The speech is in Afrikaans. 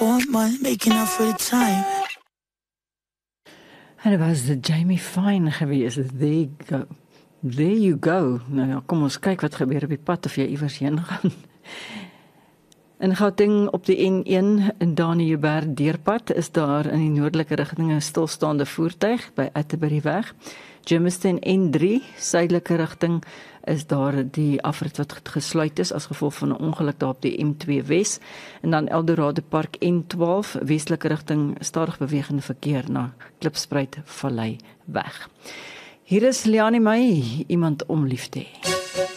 for a month, making up for the time. En dit was de Jamie Fine gewees. There you go. Nou ja, kom ons kyk wat gebeur op die pad of jy iewers heen gaan. In Gauteng op die N1 in Daniëberg deurpad is daar in die noordelike rigting 'n stilstaande voertuig by Atterbury-weg. Germiston N3 suidelike rigting is daar die afrit wat gesluit is as gevolg van 'n ongeluk daar op die M2 Wes, en dan Eldorado Park N12 westelike rigting stadig bewegende verkeer na Klipspruit Vallei weg. Hier is Liani May, iemand om lief te hê.